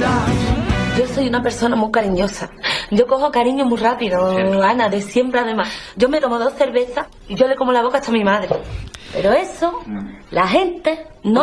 Yo soy una persona muy cariñosa. Yo cojo cariño muy rápido, Ana, de siempre además. Yo me tomo 2 cervezas y yo le como la boca hasta a mi madre. Pero eso, la gente no